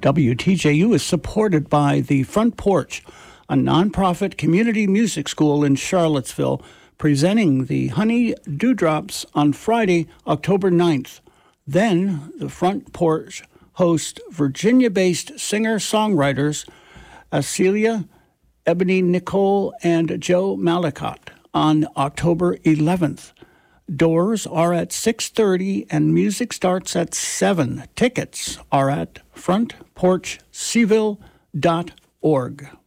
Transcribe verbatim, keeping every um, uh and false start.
W T J U is supported by The Front Porch, a nonprofit community music school in Charlottesville, presenting the Honey Dewdrops on Friday, October ninth. Then, The Front Porch hosts Virginia-based singer-songwriters Acelia, Ebony Nicole, and Joe Mallicott on October eleventh. Doors are at six thirty and music starts at seven. Tickets are at front porch seville dot org.